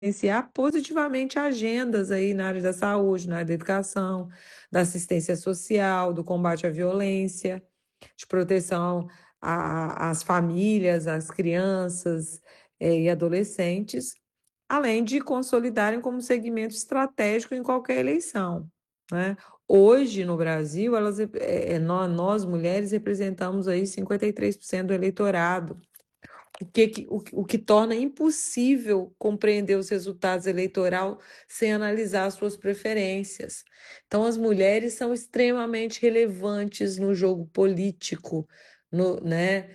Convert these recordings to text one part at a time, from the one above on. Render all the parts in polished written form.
influenciar positivamente agendas aí na área da saúde, na área da educação, da assistência social, do combate à violência, de proteção às famílias, às crianças, e adolescentes, além de consolidarem como segmento estratégico em qualquer eleição, né. Hoje, no Brasil, nós mulheres representamos aí 53% do eleitorado, o que torna impossível compreender os resultados eleitoral sem analisar as suas preferências. Então, as mulheres são extremamente relevantes no jogo político, né,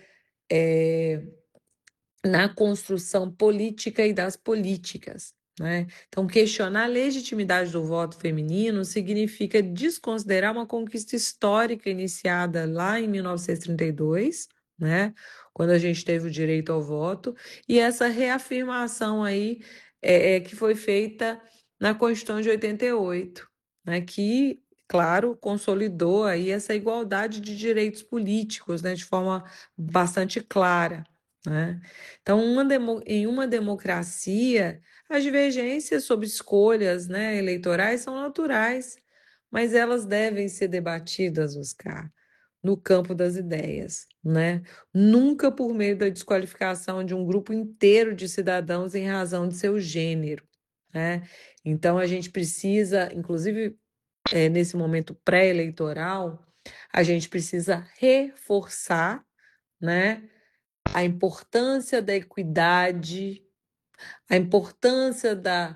na construção política e das políticas, né? Então, questionar a legitimidade do voto feminino significa desconsiderar uma conquista histórica iniciada lá em 1932, né? Quando a gente teve o direito ao voto, e essa reafirmação aí que foi feita na Constituição de 88, né? Que, claro, consolidou aí essa igualdade de direitos políticos, né? De forma bastante clara, né? Então, em uma democracia, as divergências sobre escolhas, né, eleitorais são naturais, mas elas devem ser debatidas, Oscar, no campo das ideias, né? Nunca por meio da desqualificação de um grupo inteiro de cidadãos em razão de seu gênero, né? Então, a gente precisa, inclusive, nesse momento pré-eleitoral, a gente precisa reforçar, né, a importância da equidade, a importância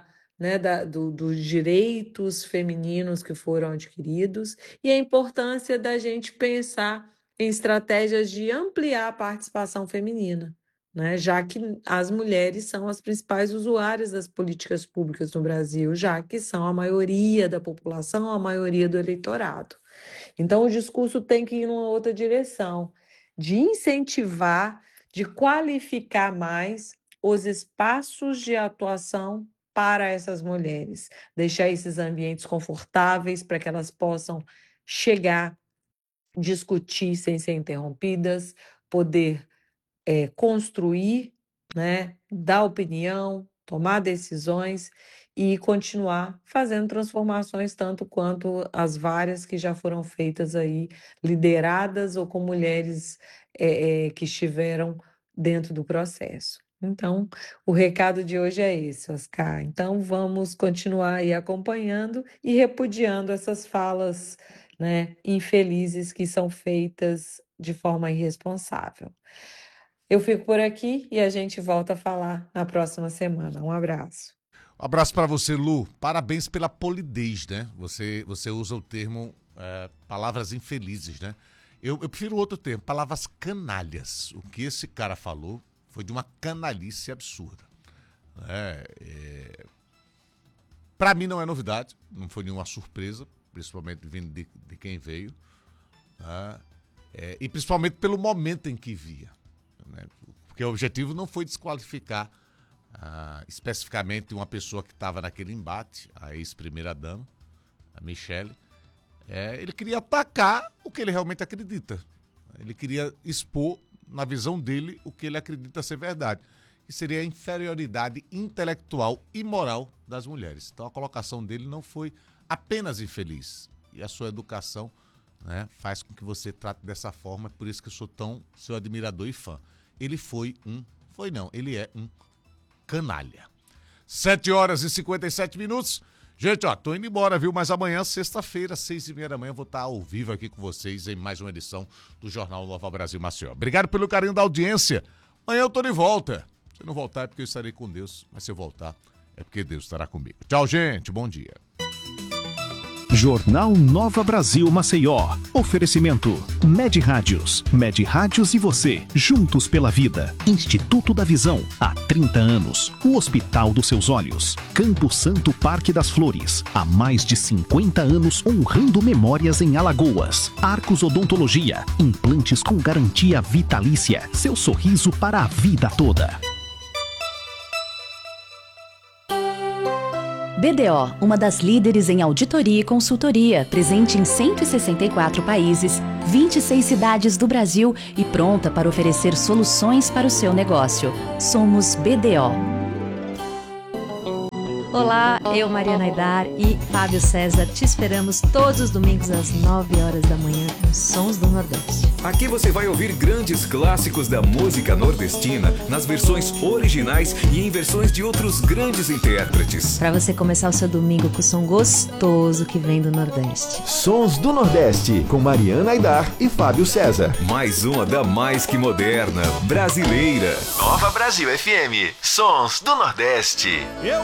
dos direitos femininos que foram adquiridos e a importância da gente pensar em estratégias de ampliar a participação feminina, né? Já que as mulheres são as principais usuárias das políticas públicas no Brasil, já que são a maioria da população, a maioria do eleitorado. Então, o discurso tem que ir numa outra direção, de incentivar, de qualificar mais os espaços de atuação para essas mulheres, deixar esses ambientes confortáveis para que elas possam chegar, discutir sem ser interrompidas, poder construir, né, dar opinião, tomar decisões e continuar fazendo transformações tanto quanto as várias que já foram feitas aí, lideradas ou com mulheres que estiveram dentro do processo. Então, o recado de hoje é esse, Oscar. Então, vamos continuar aí acompanhando e repudiando essas falas, né, infelizes que são feitas de forma irresponsável. Eu fico por aqui e a gente volta a falar na próxima semana. Um abraço. Um abraço para você, Lu. Parabéns pela polidez, né? Você usa o termo palavras infelizes, né? Eu prefiro outro termo, palavras canalhas. O que esse cara falou foi de uma canalice absurda. Para mim não é novidade, não foi nenhuma surpresa, principalmente vindo de quem veio, né? E principalmente pelo momento em que via, né? Porque o objetivo não foi desqualificar especificamente uma pessoa que estava naquele embate, a ex-primeira-dama, a Michele. Ele queria atacar o que ele realmente acredita. Ele queria expor, na visão dele, o que ele acredita ser verdade. Que seria a inferioridade intelectual e moral das mulheres. Então a colocação dele não foi apenas infeliz. E a sua educação, né, faz com que você trate dessa forma. Por isso que eu sou tão seu admirador e fã. Ele ele é um canalha. 7h57. Gente, tô indo embora, viu? Mas amanhã, sexta-feira, 6h30 da manhã, vou estar ao vivo aqui com vocês em mais uma edição do Jornal Nova Brasil Maceió. Obrigado pelo carinho da audiência. Amanhã eu tô de volta. Se eu não voltar é porque eu estarei com Deus, mas se eu voltar é porque Deus estará comigo. Tchau, gente. Bom dia. Jornal Nova Brasil Maceió. Oferecimento Med Rádios. Med Rádios e você, juntos pela vida. Instituto da Visão, há 30 anos. O Hospital dos Seus Olhos. Campo Santo Parque das Flores, há mais de 50 anos honrando memórias em Alagoas. Arcos Odontologia, implantes com garantia vitalícia. Seu sorriso para a vida toda. BDO, uma das líderes em auditoria e consultoria, presente em 164 países, 26 cidades do Brasil e pronta para oferecer soluções para o seu negócio. Somos BDO. Olá, eu, Mariana Aidar e Fábio César te esperamos todos os domingos às 9 horas da manhã nos Sons do Nordeste. Aqui você vai ouvir grandes clássicos da música nordestina nas versões originais e em versões de outros grandes intérpretes. Para você começar o seu domingo com o som gostoso que vem do Nordeste. Sons do Nordeste, com Mariana Aidar e Fábio César. Mais uma da mais que moderna, brasileira. Nova Brasil FM, Sons do Nordeste.